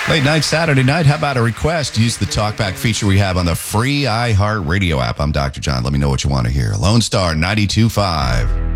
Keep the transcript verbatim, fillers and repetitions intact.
Late night, Saturday night. How about a request? Use the talkback feature we have on the free iHeartRadio app. I'm Doctor John. Let me know what you want to hear. Lone Star ninety-two point five.